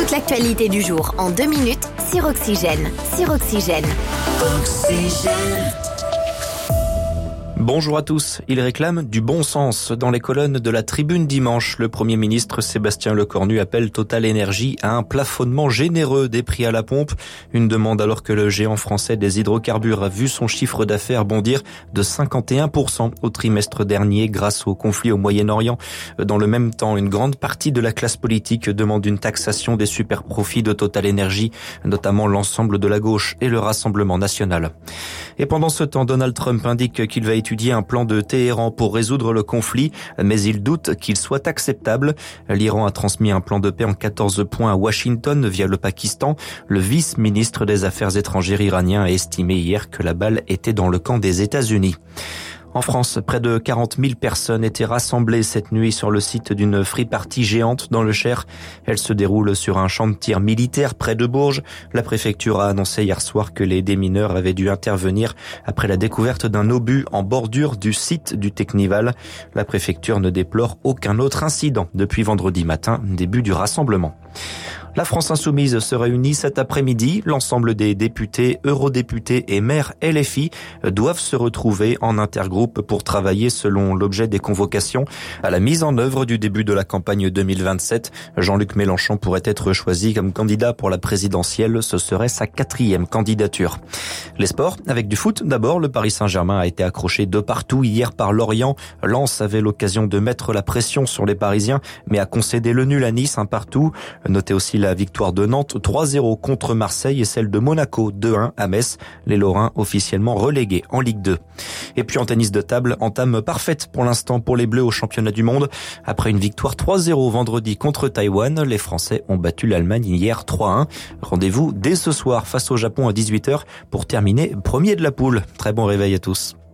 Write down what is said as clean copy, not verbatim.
Toute l'actualité du jour en 2 minutes sur Oxygène. Bonjour à tous. Il réclame du bon sens. Dans les colonnes de la Tribune dimanche, le Premier ministre Sébastien Lecornu appelle Total Énergie à un plafonnement généreux des prix à la pompe. Une demande alors que le géant français des hydrocarbures a vu son chiffre d'affaires bondir de 51% au trimestre dernier grâce au conflit au Moyen-Orient. Dans le même temps, une grande partie de la classe politique demande une taxation des superprofits de Total Énergie, notamment l'ensemble de la gauche et le Rassemblement national. Et pendant ce temps, Donald Trump indique qu'il va étudier un plan de Téhéran pour résoudre le conflit, mais il doute qu'il soit acceptable. L'Iran a transmis un plan de paix en 14 points à Washington via le Pakistan. Le vice-ministre des Affaires étrangères iranien a estimé hier que la balle était dans le camp des États-Unis. En France, près de 40 000 personnes étaient rassemblées cette nuit sur le site d'une free-party géante dans le Cher. Elle se déroule sur un champ de tir militaire près de Bourges. La préfecture a annoncé hier soir que les démineurs avaient dû intervenir après la découverte d'un obus en bordure du site du Teknival. La préfecture ne déplore aucun autre incident depuis vendredi matin, début du rassemblement. La France insoumise se réunit cet après-midi. L'ensemble des députés, eurodéputés et maires LFI doivent se retrouver en intergroupe pour travailler selon l'objet des convocations à la mise en œuvre du début de la campagne 2027. Jean-Luc Mélenchon pourrait être choisi comme candidat pour la présidentielle. Ce serait sa 4e candidature. Les sports, avec du foot. D'abord, le Paris Saint-Germain a été accroché de partout hier par Lorient. Lens avait l'occasion de mettre la pression sur les Parisiens, mais a concédé le nul à Nice, un partout. Notez aussi la victoire de Nantes 3-0 contre Marseille et celle de Monaco 2-1 à Metz. Les Lorrains officiellement relégués en Ligue 2. Et puis en tennis de table, entame parfaite pour l'instant pour les Bleus au championnat du monde. Après une victoire 3-0 vendredi contre Taïwan, les Français ont battu l'Allemagne hier 3-1. Rendez-vous dès ce soir face au Japon à 18h pour terminer premier de la poule. Très bon réveil à tous.